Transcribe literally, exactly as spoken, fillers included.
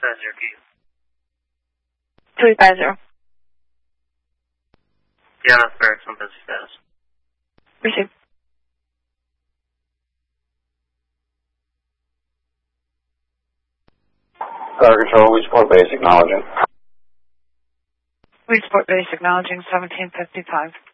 Passenger key. three five zero. Yeah, that's correct. Some busy status. Received. Tower Control, we support base acknowledging. We support base acknowledging seventeen fifty-five.